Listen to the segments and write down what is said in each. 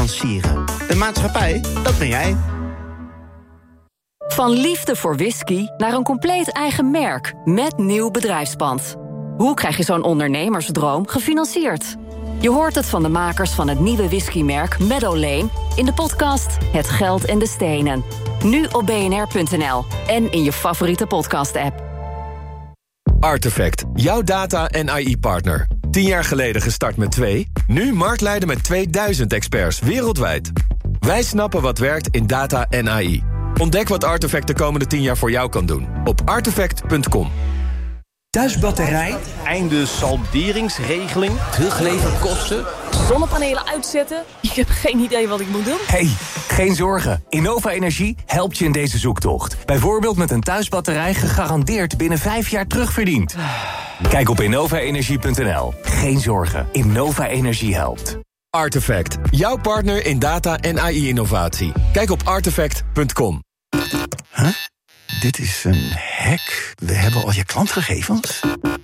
financieren. De maatschappij, dat ben jij. Van liefde voor whisky naar een compleet eigen merk met nieuw bedrijfspand. Hoe krijg je zo'n ondernemersdroom gefinancierd? Je hoort het van de makers van het nieuwe whiskymerk Meadow Lane in de podcast Het Geld en de Stenen. Nu op bnr.nl en in je favoriete podcast-app. Artefact, jouw data- en AI-partner. 10 jaar geleden gestart met 2, nu marktleider met 2000 experts wereldwijd. Wij snappen wat werkt in data en AI. Ontdek wat Artefact de komende 10 jaar voor jou kan doen op artefact.com. Thuisbatterij, einde salderingsregeling, terugleverkosten, zonnepanelen uitzetten. Ik heb geen idee wat ik moet doen. Hey, geen zorgen. Innova Energie helpt je in deze zoektocht. Bijvoorbeeld met een thuisbatterij gegarandeerd binnen 5 jaar terugverdiend. Kijk op innovaenergie.nl. Geen zorgen. Innova Energie helpt. Artefact, jouw partner in data- en AI-innovatie. Kijk op artefact.com. Huh? Dit is een hack. We hebben al je klantgegevens.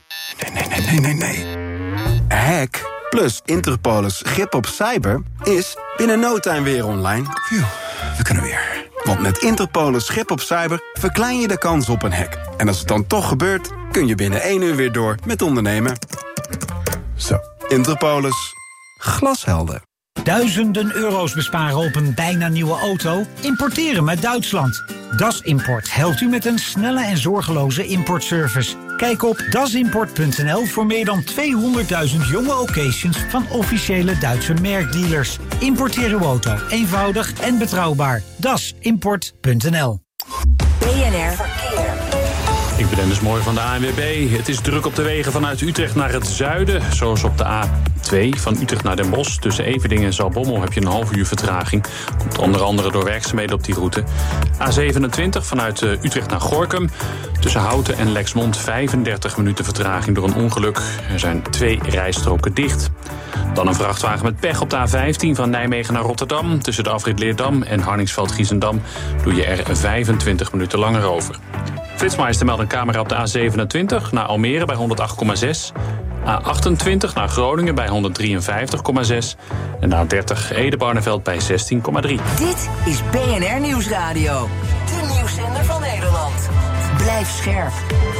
Nee. Hack plus Interpolis grip op cyber is binnen no time weer online. Phew, we kunnen weer. Want met Interpolis grip op cyber verklein je de kans op een hack. En als het dan toch gebeurt, kun je binnen 1 uur weer door met ondernemen. Zo, Interpolis. Glashelder. Duizenden euro's besparen op een bijna nieuwe auto? Importeren met Duitsland. Das Import helpt u met een snelle en zorgeloze importservice. Kijk op dasimport.nl voor meer dan 200.000 jonge occasions van officiële Duitse merkdealers. Importeer uw auto eenvoudig en betrouwbaar. dasimport.nl. BNR Verkeer. Ik ben Dennis Mooi van de ANWB. Het is druk op de wegen vanuit Utrecht naar het zuiden. Zoals op de A2 van Utrecht naar Den Bosch. Tussen Everdingen en Zaltbommel heb je een half uur vertraging. Komt onder andere door werkzaamheden op die route. A27 vanuit Utrecht naar Gorinchem. Tussen Houten en Lexmond 35 minuten vertraging door een ongeluk. Er zijn 2 rijstroken dicht. Dan een vrachtwagen met pech op de A15 van Nijmegen naar Rotterdam. Tussen de afrit Leerdam en Harningsveld-Giessendam doe je er 25 minuten langer over. Flitsmeister meldt een camera op de A27 naar Almere bij 108,6. A28 naar Groningen bij 153,6. En de A30 Ede-Barneveld bij 16,3. Dit is BNR Nieuwsradio. De nieuwszender van Nederland. Blijf scherp.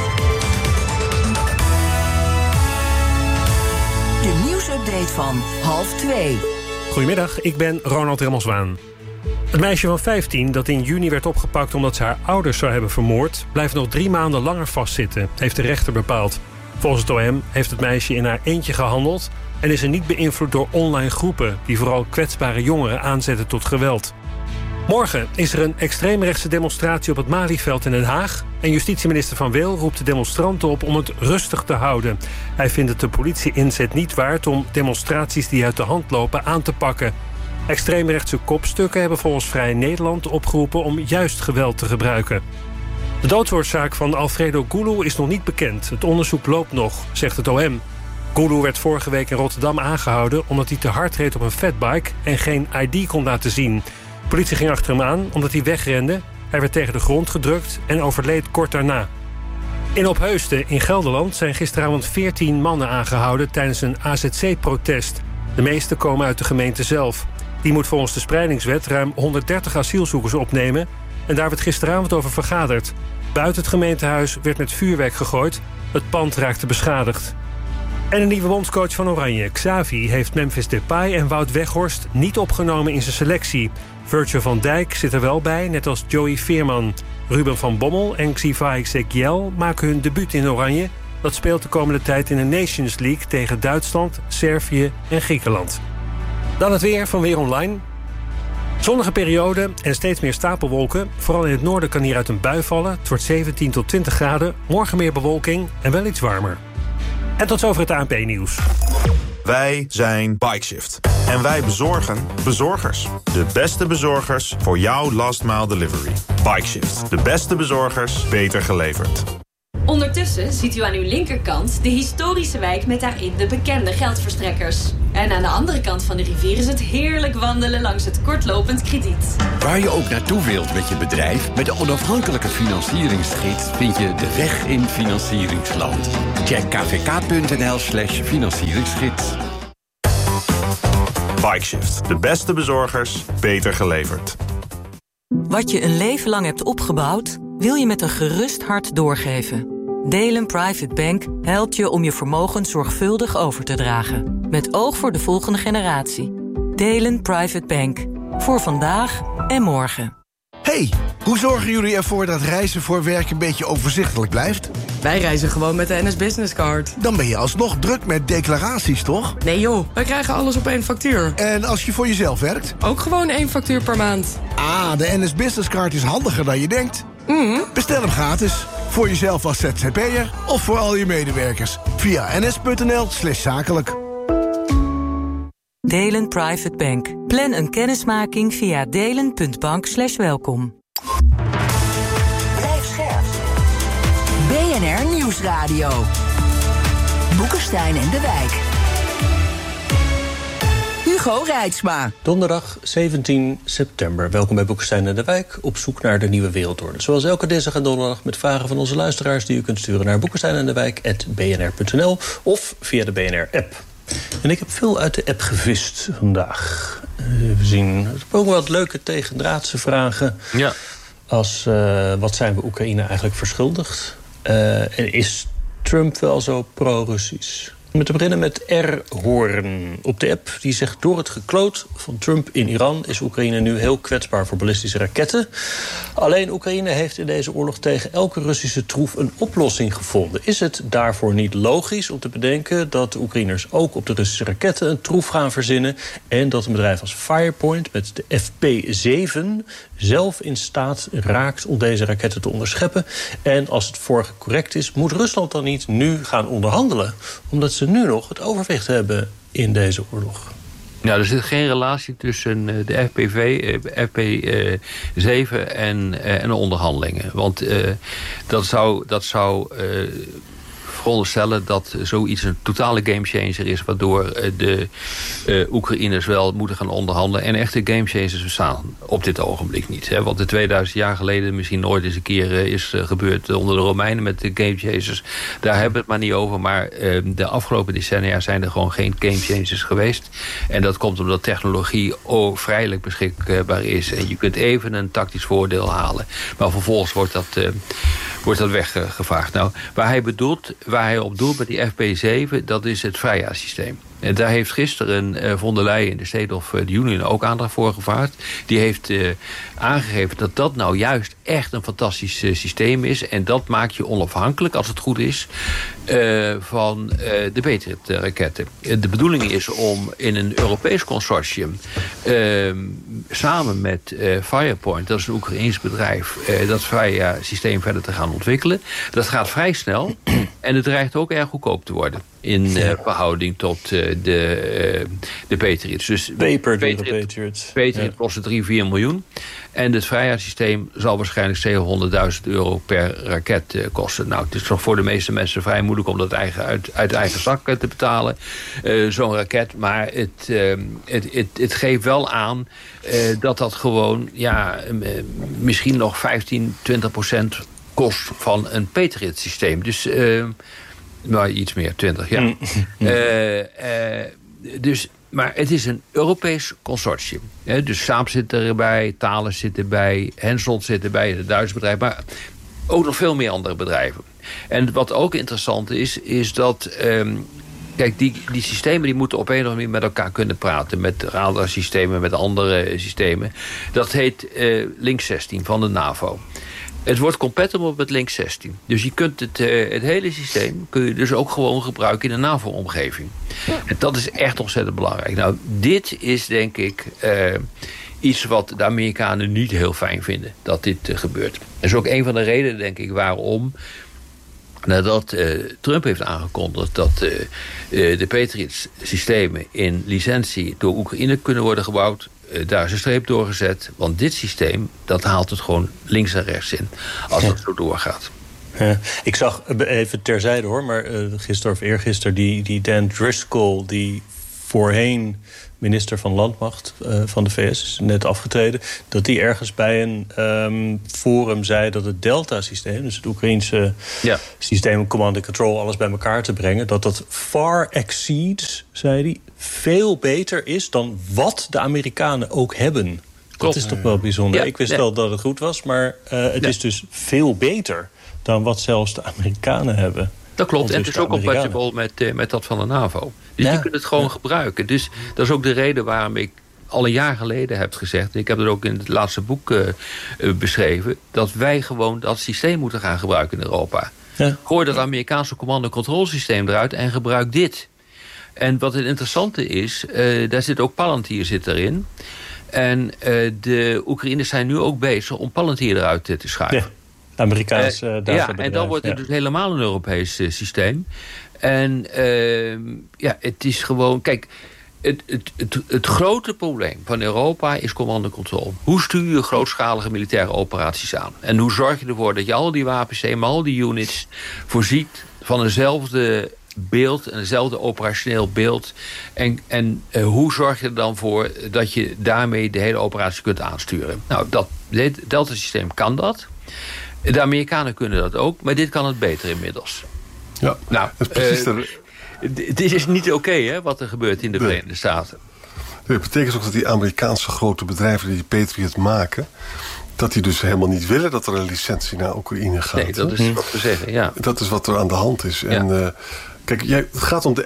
De nieuwsupdate van 1:30. Goedemiddag, ik ben Ronald Remmelswaan. Het meisje van 15 dat in juni werd opgepakt omdat ze haar ouders zou hebben vermoord, blijft nog 3 maanden langer vastzitten, heeft de rechter bepaald. Volgens het OM heeft het meisje in haar eentje gehandeld en is ze niet beïnvloed door online groepen die vooral kwetsbare jongeren aanzetten tot geweld. Morgen is er een extreemrechtse demonstratie op het Malieveld in Den Haag en justitieminister Van Wil roept de demonstranten op om het rustig te houden. Hij vindt het de politie-inzet niet waard om demonstraties die uit de hand lopen aan te pakken. Extreemrechtse kopstukken hebben volgens Vrij Nederland opgeroepen om juist geweld te gebruiken. De doodsoorzaak van Alfredo Gulu is nog niet bekend. Het onderzoek loopt nog, zegt het OM. Gulu werd vorige week in Rotterdam aangehouden omdat hij te hard reed op een fatbike en geen ID kon laten zien. De politie ging achter hem aan omdat hij wegrende. Hij werd tegen de grond gedrukt en overleed kort daarna. In Opheusden in Gelderland zijn gisteravond 14 mannen aangehouden tijdens een AZC-protest. De meeste komen uit de gemeente zelf. Die moet volgens de spreidingswet ruim 130 asielzoekers opnemen en daar werd gisteravond over vergaderd. Buiten het gemeentehuis werd met vuurwerk gegooid. Het pand raakte beschadigd. En een nieuwe bondscoach van Oranje, Xavi, heeft Memphis Depay en Wout Weghorst niet opgenomen in zijn selectie. Virgil van Dijk zit er wel bij, net als Joey Veerman. Ruben van Bommel en Xiva Ezequiel maken hun debuut in Oranje. Dat speelt de komende tijd in de Nations League tegen Duitsland, Servië en Griekenland. Dan het weer van Weer Online. Zonnige periode en steeds meer stapelwolken. Vooral in het noorden kan hieruit een bui vallen. Het wordt 17 tot 20 graden. Morgen meer bewolking en wel iets warmer. En tot zover het ANP-nieuws. Wij zijn Bikeshift. En wij bezorgen bezorgers. De beste bezorgers voor jouw last mile delivery. Bikeshift. De beste bezorgers, beter geleverd. Ondertussen ziet u aan uw linkerkant de historische wijk met daarin de bekende geldverstrekkers. En aan de andere kant van de rivier is het heerlijk wandelen langs het kortlopend krediet. Waar je ook naartoe wilt met je bedrijf, met de onafhankelijke financieringsgids vind je de weg in financieringsland. Check kvk.nl/financieringsgids. Bikeshift. De beste bezorgers, beter geleverd. Wat je een leven lang hebt opgebouwd, wil je met een gerust hart doorgeven. Delen Private Bank helpt je om je vermogen zorgvuldig over te dragen. Met oog voor de volgende generatie. Delen Private Bank. Voor vandaag en morgen. Hey, hoe zorgen jullie ervoor dat reizen voor werk een beetje overzichtelijk blijft? Wij reizen gewoon met de NS Business Card. Dan ben je alsnog druk met declaraties, toch? Nee joh, wij krijgen alles op één factuur. En als je voor jezelf werkt? Ook gewoon 1 factuur per maand. Ah, de NS Business Card is handiger dan je denkt. Bestel hem gratis. Voor jezelf als ZZP'er of voor al je medewerkers. Via ns.nl/zakelijk. Delen Private Bank. Plan een kennismaking via delen.bank/welkom. Blijf scherp. BNR Nieuwsradio. Boekenstein en de Wijk. Hugo Reitsma. Donderdag 17 september. Welkom bij Boekenstein en de Wijk. Op zoek naar de nieuwe wereldorde. Zoals elke dinsdag en donderdag met vragen van onze luisteraars die u kunt sturen naar boekensteinendewijk@bnr.nl of via de BNR-app. En ik heb veel uit de app gevist vandaag. We zien ook wel wat leuke tegendraadse vragen. Ja. Als wat zijn we Oekraïne eigenlijk verschuldigd? En is Trump wel zo pro-Russisch? Om te beginnen met R-Hoorn op de app. Die zegt: door het gekloot van Trump in Iran is Oekraïne nu heel kwetsbaar voor ballistische raketten. Alleen Oekraïne heeft in deze oorlog tegen elke Russische troef een oplossing gevonden. Is het daarvoor niet logisch om te bedenken dat de Oekraïners ook op de Russische raketten een troef gaan verzinnen en dat een bedrijf als Firepoint met de FP7 zelf in staat raakt om deze raketten te onderscheppen? En als het vorige correct is, moet Rusland dan niet nu gaan onderhandelen, omdat ze nu nog het overwicht hebben in deze oorlog? Nou, er zit geen relatie tussen de FP7 en de onderhandelingen. Want dat zou veronderstellen dat zoiets een totale gamechanger is, waardoor de Oekraïners wel moeten gaan onderhandelen. En echte gamechangers bestaan op dit ogenblik niet. Hè? Wat 2000 jaar geleden misschien nooit eens een keer is gebeurd onder de Romeinen met de gamechangers. Daar hebben we het maar niet over. Maar de afgelopen decennia zijn er gewoon geen gamechangers geweest. En dat komt omdat technologie vrijelijk beschikbaar is. En je kunt even een tactisch voordeel halen. Maar vervolgens wordt dat weggevaagd. Nou, waar hij op doelt met die FP7, dat is het vrijheidssysteem. En daar heeft gisteren von der Leyen in de State of the Union ook aandacht voor gevraagd. Die heeft aangegeven dat dat nou juist echt een fantastisch systeem is. En dat maakt je onafhankelijk, als het goed is, van de Patriot-raketten. De bedoeling is om in een Europees consortium samen met Firepoint, dat is een Oekraïens bedrijf, dat systeem verder te gaan ontwikkelen. Dat gaat vrij snel en het dreigt ook erg goedkoop te worden in verhouding tot de Patriots. Dus Patriot kost 3-4 miljoen. En het vrijheidssysteem zal waarschijnlijk 700.000 euro per raket kosten. Nou, het is toch voor de meeste mensen vrij moeilijk om dat uit eigen zak te betalen, zo'n raket. Maar het geeft wel aan dat gewoon misschien nog 15-20% kost van een Patriot-systeem. Dus maar iets meer, 20, ja. Maar het is een Europees consortium. Dus Saab zit erbij, Thales zit erbij, Hensoldt zit erbij, het Duitse bedrijf, maar ook nog veel meer andere bedrijven. En wat ook interessant is dat kijk, die systemen die moeten op een of andere manier met elkaar kunnen praten. Met radarsystemen, met andere systemen. Dat heet Link 16 van de NAVO. Het wordt compatible met Link 16. Dus je kunt het hele systeem kun je dus ook gewoon gebruiken in een NAVO-omgeving. En dat is echt ontzettend belangrijk. Nou, dit is denk ik iets wat de Amerikanen niet heel fijn vinden, dat dit gebeurt. Dat is ook een van de redenen, denk ik, waarom nadat Trump heeft aangekondigd dat de Patriot-systemen in licentie door Oekraïne kunnen worden gebouwd, daar is een streep doorgezet. Want dit systeem, dat haalt het gewoon links en rechts in, als dat zo doorgaat. Ja, ik zag, even terzijde hoor, maar gisteren of eergisteren die Dan Driscoll, die voorheen minister van Landmacht van de VS, is net afgetreden, dat die ergens bij een forum zei dat het Delta-systeem, dus het Oekraïense systeem om command and control, alles bij elkaar te brengen, dat far exceeds, zei hij, veel beter is dan wat de Amerikanen ook hebben. Dat is toch wel bijzonder. Ja, ik wist wel dat het goed was, maar het is dus veel beter dan wat zelfs de Amerikanen hebben. Dat klopt, en het is ook compatible met dat van de NAVO. Dus die kunnen het gewoon gebruiken. Dus dat is ook de reden waarom ik al een jaar geleden heb gezegd, en ik heb het ook in het laatste boek beschreven, dat wij gewoon dat systeem moeten gaan gebruiken in Europa. Ja. Gooi dat Amerikaanse command-and-control-systeem eruit en gebruik dit. En wat het interessante is, daar zit ook Palantir erin. En de Oekraïners zijn nu ook bezig om Palantir eruit te schuiven. Ja. Amerikaans en dan wordt het dus helemaal een Europees systeem. En het is gewoon... Kijk, het grote probleem van Europa is command and control. Hoe stuur je grootschalige militaire operaties aan? En hoe zorg je ervoor dat je al die wapensystemen, al die units voorziet van eenzelfde beeld, eenzelfde operationeel beeld. En hoe zorg je er dan voor dat je daarmee de hele operatie kunt aansturen? Nou, dat Delta-systeem kan dat. De Amerikanen kunnen dat ook, maar dit kan het beter inmiddels. Ja, nou, dat is precies het is niet oké, wat er gebeurt in de Verenigde Staten. Dat betekent ook dat die Amerikaanse grote bedrijven die Patriot maken, dat die dus helemaal niet willen dat er een licentie naar Oekraïne gaat. Nee, dat is wat we zeggen, ja. Dat is wat er aan de hand is. Ja. En kijk, het gaat om de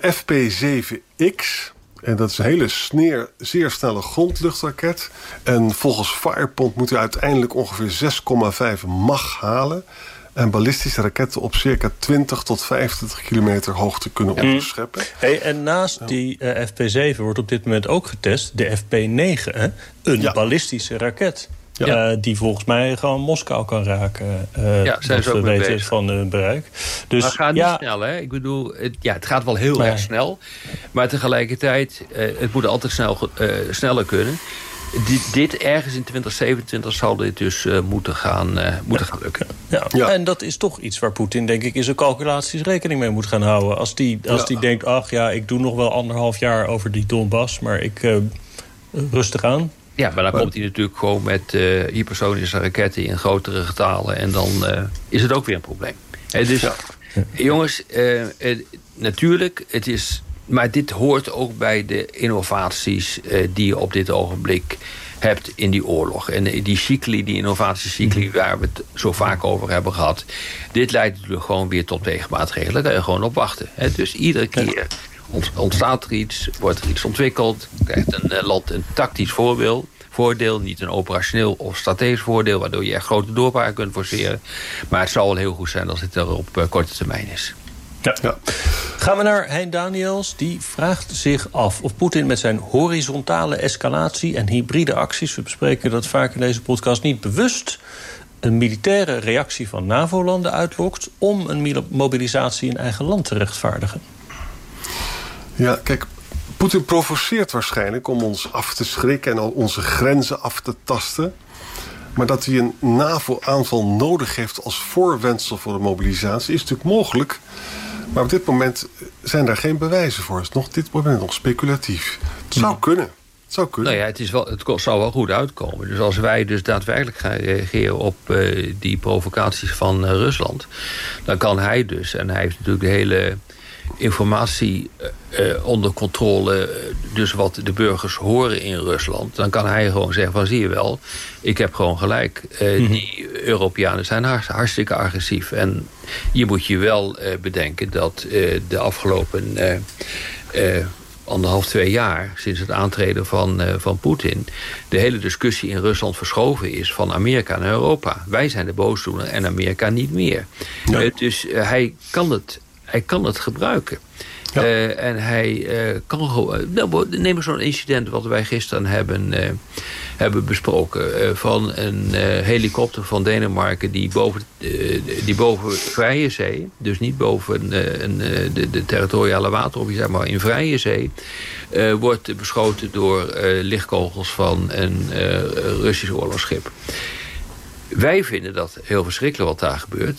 FP7X. En dat is een hele zeer snelle grondluchtraket. En volgens Firepond moet hij uiteindelijk ongeveer 6,5 Mach halen. En ballistische raketten op circa 20 tot 25 kilometer hoogte kunnen onderscheppen. Hey, en naast die FP7 wordt op dit moment ook getest de FP9. Een ballistische raket. Die volgens mij gewoon Moskou kan raken. Zijn ze ook weten bezig van hun bereik. Dus, maar het gaat niet snel, hè? Ik bedoel, het gaat wel heel erg snel. Maar tegelijkertijd, het moet altijd sneller kunnen. Dit ergens in 2027 zal dit dus moeten gaan lukken. Ja. En dat is toch iets waar Poetin, denk ik, in zijn calculaties rekening mee moet gaan houden. Als die denkt, ik doe nog wel 1,5 jaar over die Donbass, maar ik rustig aan. Ja, maar dan komt hij natuurlijk gewoon met hypersonische raketten in grotere getalen. En dan is het ook weer een probleem. Dus jongens, natuurlijk, het is... Maar dit hoort ook bij de innovaties die je op dit ogenblik hebt in die oorlog. En die innovatiecycli waar we het zo vaak over hebben gehad. Dit leidt natuurlijk gewoon weer tot tegenmaatregelen. Daar kan je gewoon op wachten. Dus iedere keer ontstaat er iets, wordt er iets ontwikkeld, krijgt een land een tactisch voordeel, niet een operationeel of strategisch voordeel, waardoor je echt grote doorbraken kunt forceren. Maar het zou wel heel goed zijn als het er op korte termijn is. Ja. Gaan we naar Hein Daniels. Die vraagt zich af of Poetin met zijn horizontale escalatie en hybride acties, we bespreken dat vaak in deze podcast, niet bewust een militaire reactie van NAVO-landen uitlokt om een mobilisatie in eigen land te rechtvaardigen. Ja, kijk, Poetin provoceert waarschijnlijk om ons af te schrikken en onze grenzen af te tasten. Maar dat hij een NAVO-aanval nodig heeft als voorwendsel voor de mobilisatie is natuurlijk mogelijk. Maar op dit moment zijn daar geen bewijzen voor. Het is op dit moment nog speculatief. Het zou kunnen. Nou ja, het zou wel goed uitkomen. Dus als wij dus daadwerkelijk gaan reageren op die provocaties van Rusland, dan kan hij dus, en hij heeft natuurlijk de hele informatie onder controle, dus wat de burgers horen in Rusland, dan kan hij gewoon zeggen van, zie je wel, ik heb gewoon gelijk. Die Europeanen zijn hartstikke agressief. En je moet je wel bedenken dat de afgelopen 1,5-2 jaar, sinds het aantreden van Poetin, de hele discussie in Rusland verschoven is van Amerika naar Europa. Wij zijn de boosdoener en Amerika niet meer. Ja. Dus hij kan het gebruiken. Ja. En hij kan gewoon... neem zo'n incident wat wij gisteren hebben besproken. Van een helikopter van Denemarken die boven vrije zee, dus niet boven de territoriale watergebied, zeg maar in vrije zee, wordt beschoten door lichtkogels van een Russisch oorlogsschip. Wij vinden dat heel verschrikkelijk wat daar gebeurt.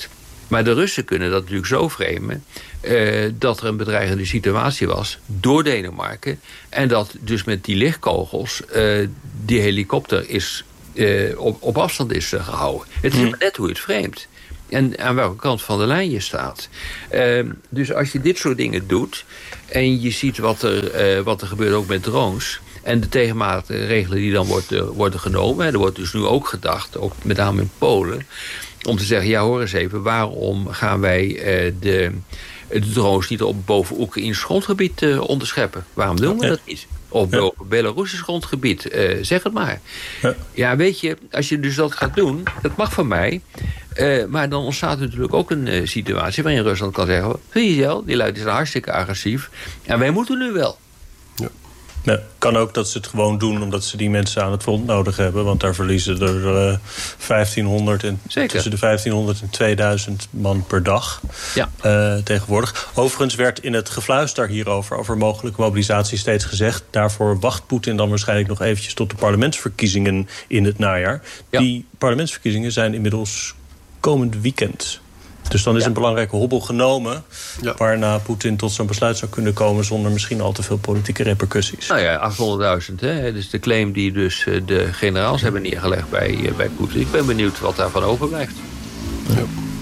Maar de Russen kunnen dat natuurlijk zo framen dat er een bedreigende situatie was door Denemarken. En dat dus met die lichtkogels die helikopter is, op afstand is gehouden. Het is maar net hoe het framet. En aan welke kant van de lijn je staat. Dus als je dit soort dingen doet en je ziet wat er gebeurt ook met drones en de tegenmaatregelen die dan worden genomen. Er wordt dus nu ook gedacht, ook met name in Polen, om te zeggen, ja, hoor eens even, waarom gaan wij de drones niet op boven Oekraïns grondgebied onderscheppen? Waarom doen we dat niet? Of boven Belarusisch grondgebied, zeg het maar. Ja, weet je, als je dus dat gaat doen, dat mag van mij. Maar dan ontstaat natuurlijk ook een situatie waarin Rusland kan zeggen, zie je wel, die lui zijn hartstikke agressief. En wij moeten nu wel. Ja, kan ook dat ze het gewoon doen omdat ze die mensen aan het front nodig hebben. Want daar verliezen er 1500 en tussen de 1500 en 2000 man per dag tegenwoordig. Overigens werd in het gefluister hierover, over mogelijke mobilisatie, steeds gezegd, daarvoor wacht Poetin dan waarschijnlijk nog eventjes tot de parlementsverkiezingen in het najaar. Ja. Die parlementsverkiezingen zijn inmiddels komend weekend. Dus dan is een belangrijke hobbel genomen, waarna Poetin tot zo'n besluit zou kunnen komen zonder misschien al te veel politieke repercussies. Nou ja, 800.000, hè. Dus de claim die dus de generaals hebben neergelegd bij Poetin. Ik ben benieuwd wat daarvan overblijft. Ja.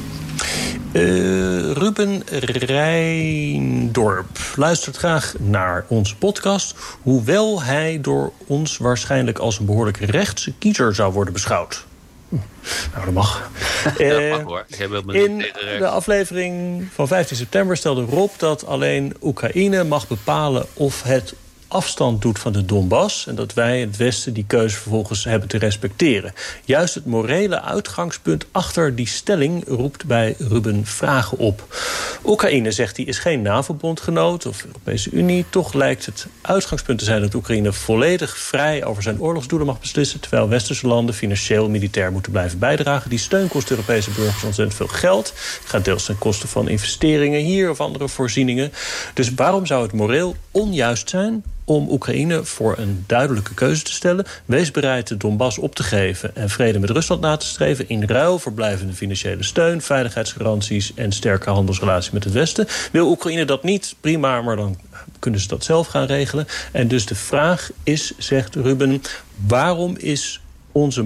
Ruben Rijndorp luistert graag naar onze podcast, hoewel hij door ons waarschijnlijk als een behoorlijk rechtse kiezer zou worden beschouwd. Nou, dat mag. Dat mag hoor. In de aflevering van 15 september stelde Rob dat alleen Oekraïne mag bepalen of het afstand doet van de Donbass en dat wij in het Westen die keuze vervolgens hebben te respecteren. Juist het morele uitgangspunt achter die stelling roept bij Ruben vragen op. Oekraïne, zegt hij, is geen NAVO-bondgenoot of Europese Unie. Toch lijkt het uitgangspunt te zijn dat Oekraïne volledig vrij over zijn oorlogsdoelen mag beslissen, terwijl westerse landen financieel militair moeten blijven bijdragen. Die steun kost Europese burgers ontzettend veel geld. Het gaat deels ten koste van investeringen hier of andere voorzieningen. Dus waarom zou het moreel onjuist zijn om Oekraïne voor een duidelijke keuze te stellen? Wees bereid de Donbass op te geven en vrede met Rusland na te streven in ruil voor blijvende financiële steun, veiligheidsgaranties en sterke handelsrelatie met het Westen. Wil Oekraïne dat niet? Prima, maar dan kunnen ze dat zelf gaan regelen. En dus de vraag is, zegt Ruben, waar is onze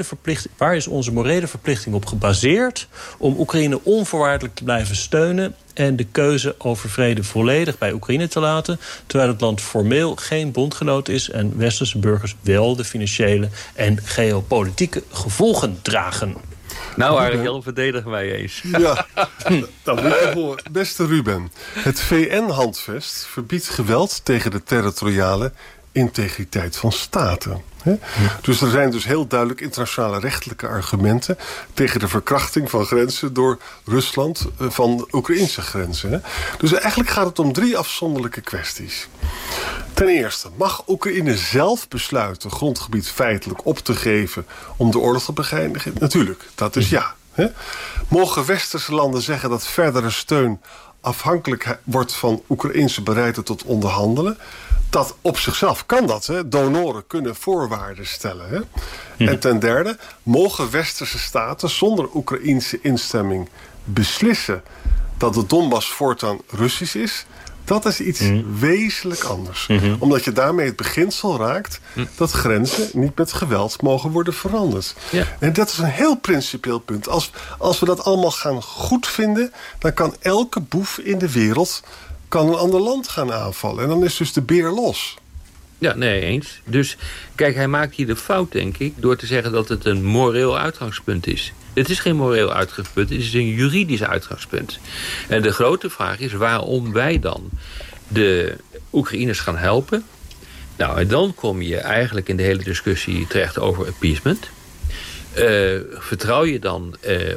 morele verplichting op gebaseerd om Oekraïne onvoorwaardelijk te blijven steunen en de keuze over vrede volledig bij Oekraïne te laten, terwijl het land formeel geen bondgenoot is en westerse burgers wel de financiële en geopolitieke gevolgen dragen? Nou, Ariel, verdedigen wij eens. Ja, dat moet je horen. Beste Ruben, het VN-handvest verbiedt geweld tegen de territoriale integriteit van staten. Dus er zijn dus heel duidelijk internationale rechtelijke argumenten tegen de verkrachting van grenzen door Rusland van Oekraïnse grenzen. Dus eigenlijk gaat het om 3 afzonderlijke kwesties. Ten eerste, mag Oekraïne zelf besluiten grondgebied feitelijk op te geven om de oorlog te beëindigen? Natuurlijk, dat is ja. Mogen westerse landen zeggen dat verdere steun afhankelijk wordt van Oekraïnse bereidheid tot onderhandelen? Dat op zichzelf kan dat. Hè? Donoren kunnen voorwaarden stellen. Hè? En ten derde, mogen westerse staten zonder Oekraïense instemming beslissen dat de Donbass voortaan Russisch is? Dat is iets wezenlijk anders. Omdat je daarmee het beginsel raakt dat grenzen niet met geweld mogen worden veranderd. Ja. En dat is een heel principieel punt. Als we dat allemaal gaan goedvinden, dan kan elke boef in de wereld een ander land gaan aanvallen. En dan is dus de beer los. Ja, nee, eens. Dus kijk, hij maakt hier de fout, denk ik, door te zeggen dat het een moreel uitgangspunt is. Het is geen moreel uitgangspunt, het is een juridisch uitgangspunt. En de grote vraag is waarom wij dan de Oekraïners gaan helpen. Nou, en dan kom je eigenlijk in de hele discussie terecht over appeasement. Vertrouw je dan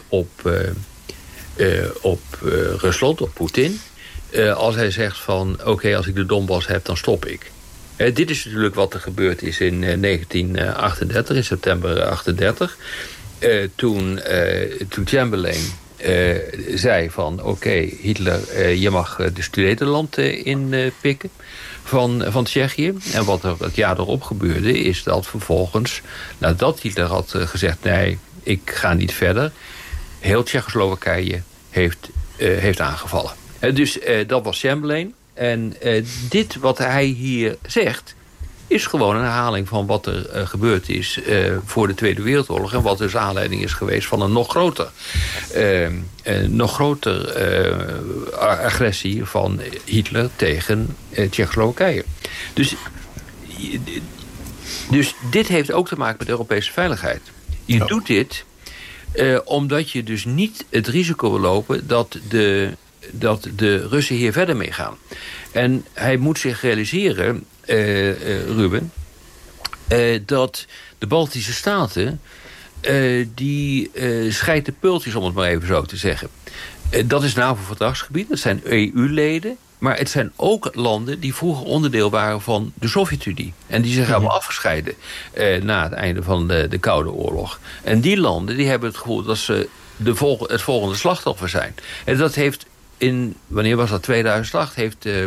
op Rusland, op Poetin? Als hij zegt van oké, als ik de Donbass heb, dan stop ik. Dit is natuurlijk wat er gebeurd is in 1938, in september 38. Toen Chamberlain zei van oké, Hitler, je mag de Sudetenland inpikken van Tsjechië. En wat er het jaar erop gebeurde is dat vervolgens, nadat Hitler had gezegd nee, ik ga niet verder, heel Tsjechoslowakije heeft aangevallen. Dus dat was Chamberlain. En dit wat hij hier zegt is gewoon een herhaling van wat er gebeurd is voor de Tweede Wereldoorlog. En wat dus aanleiding is geweest van een nog groter agressie van Hitler tegen Tsjechoslowakije. Dus dit heeft ook te maken met Europese veiligheid. Je doet dit omdat je dus niet het risico wil lopen dat de Russen hier verder mee gaan. En hij moet zich realiseren, Ruben, dat de Baltische Staten die scheiden pultjes, om het maar even zo te zeggen. Dat is NAVO-verdragsgebied, dat zijn EU-leden. Maar het zijn ook landen die vroeger onderdeel waren van de Sovjet-Unie. En die zich hebben afgescheiden na het einde van de Koude Oorlog. En die landen die hebben het gevoel dat ze het volgende slachtoffer zijn. En dat heeft wanneer was dat? 2008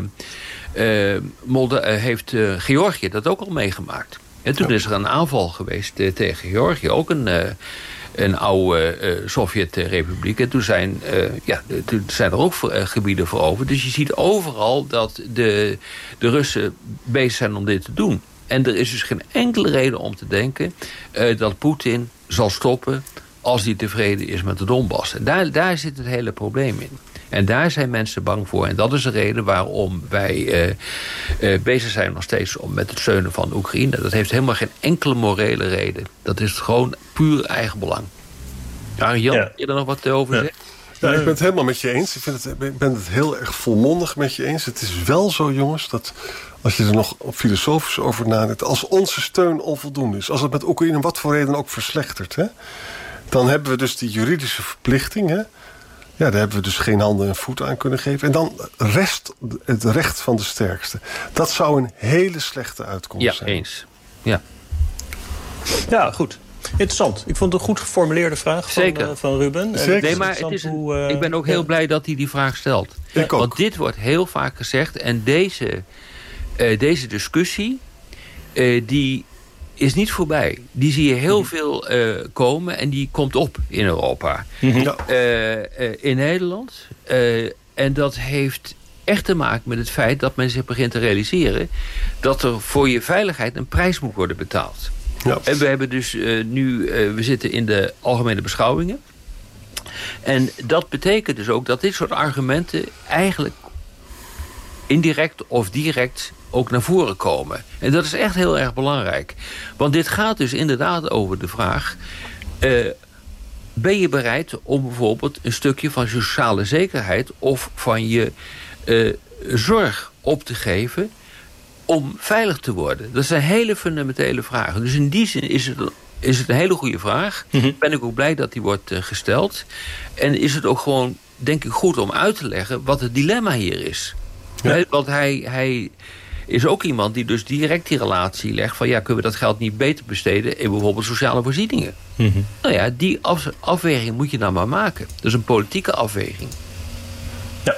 heeft Georgië dat ook al meegemaakt. En toen is er een aanval geweest tegen Georgië. Ook een oude Sovjet-republiek. En toen zijn er ook gebieden veroverd. Dus je ziet overal dat de Russen bezig zijn om dit te doen. En er is dus geen enkele reden om te denken dat Poetin zal stoppen als hij tevreden is met de Donbass. En daar zit het hele probleem in. En daar zijn mensen bang voor. En dat is de reden waarom wij bezig zijn nog steeds met het steunen van Oekraïne. Dat heeft helemaal geen enkele morele reden. Dat is gewoon puur eigenbelang. Jan, wil je er nog wat over zeggen? Ja, ik ben het helemaal met je eens. Ik ben het heel erg volmondig met je eens. Het is wel zo, jongens, dat als je er nog filosofisch over nadenkt, als onze steun onvoldoende is, als het met Oekraïne om wat voor reden ook verslechtert, dan hebben we dus die juridische verplichting. Ja, daar hebben we dus geen handen en voeten aan kunnen geven. En dan rest het recht van de sterkste. Dat zou een hele slechte uitkomst zijn. Ja, eens. Ja, goed. Interessant. Ik vond het een goed geformuleerde vraag van Ruben. Zeker. Nee, maar ik ben ook heel blij dat hij die vraag stelt. Ik ook. Want dit wordt heel vaak gezegd. En deze discussie, die is niet voorbij. Die zie je heel veel komen en die komt op in Europa. In Nederland. En dat heeft echt te maken met het feit dat men zich begint te realiseren dat er voor je veiligheid een prijs moet worden betaald. Ja. En we hebben dus we zitten in de algemene beschouwingen. En dat betekent dus ook dat dit soort argumenten eigenlijk indirect of direct ook naar voren komen. En dat is echt heel erg belangrijk. Want dit gaat dus inderdaad over de vraag, ben je bereid om bijvoorbeeld een stukje van je sociale zekerheid of van je zorg op te geven om veilig te worden? Dat zijn hele fundamentele vragen. Dus in die zin is het een hele goede vraag. Ben ik ook blij dat die wordt gesteld. En is het ook gewoon, denk ik, goed om uit te leggen wat het dilemma hier is. Ja. Want hij is ook iemand die dus direct die relatie legt van, ja, kunnen we dat geld niet beter besteden in bijvoorbeeld sociale voorzieningen? Nou ja, die afweging moet je dan maar maken. Dus een politieke afweging. Ja.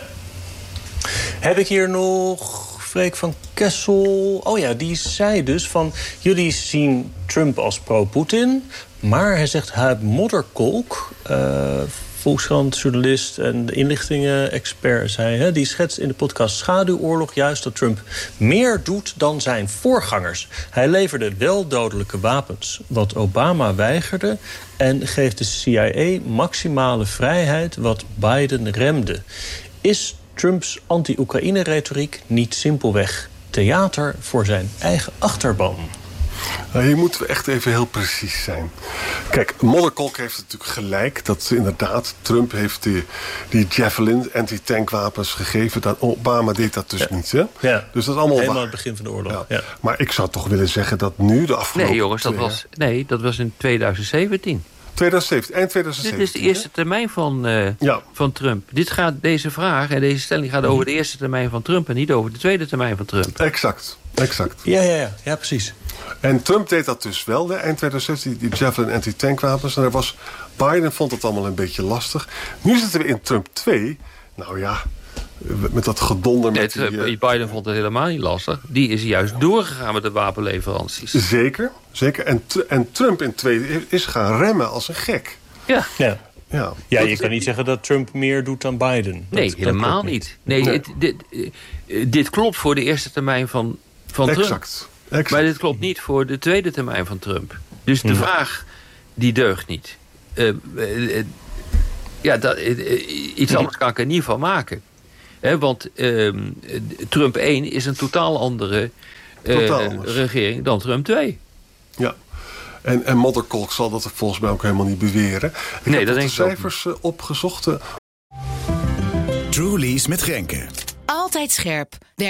Heb ik hier nog Freek van Kessel? Oh ja, die zei dus van, jullie zien Trump als pro-Putin, maar hij zegt Huib Modderkolk, Volkskrant-journalist en de inlichtingen-expert, zei, die schetst in de podcast Schaduwoorlog juist dat Trump meer doet dan zijn voorgangers. Hij leverde wel dodelijke wapens, wat Obama weigerde, en geeft de CIA maximale vrijheid, wat Biden remde. Is Trumps anti-Oekraïne-retoriek niet simpelweg theater voor zijn eigen achterban? Hier moeten we echt even heel precies zijn. Kijk, Modderkolk heeft natuurlijk gelijk dat inderdaad Trump heeft die Javelin anti-tankwapens gegeven. Dat Obama deed dat dus niet. Hè? Ja. Dus dat is allemaal helemaal het begin van de oorlog. Ja. Maar ik zou toch willen zeggen dat nu de afgelopen... Nee jongens, dat was in 2017. 2017, eind 2017. Dit is de eerste termijn van Trump. Deze vraag en deze stelling gaat over de eerste termijn van Trump en niet over de tweede termijn van Trump. Exact. Ja, precies. En Trump deed dat dus wel, eind 2017, die Javelin anti-tankwapens. En Biden vond het allemaal een beetje lastig. Nu zitten we in Trump 2. Nou ja, met dat gedonder. Biden vond het helemaal niet lastig. Die is juist doorgegaan met de wapenleveranties. Zeker. En Trump in 2 is gaan remmen als een gek. Ja. Ja, je kan niet zeggen dat Trump meer doet dan Biden. Nee, helemaal niet. Nee. Dit klopt voor de eerste termijn van Trump. Exact. Maar dit klopt niet voor de tweede termijn van Trump. Dus de vraag, die deugt niet. Iets anders kan ik er niet van maken. Want Trump 1 is een totaal andere regering dan Trump 2. Ja. En Modderkolk zal dat volgens mij ook helemaal niet beweren. Ik heb de cijfers opgezocht. Truly's met Grenke. Altijd scherp.